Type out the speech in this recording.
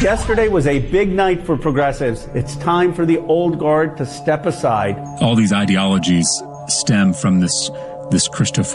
Yesterday was a big night for progressives. It's time for the old guard to step aside. All these ideologies stem from this Christopher